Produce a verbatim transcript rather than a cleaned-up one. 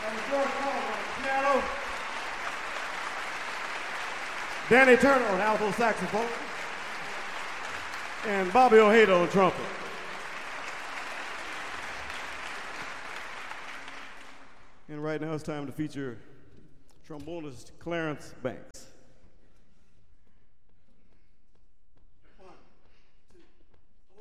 Piano. Danny Turner on alto saxophone. And Bobby Ojeda on trumpet. And right now it's time to feature trombonist Clarence Banks.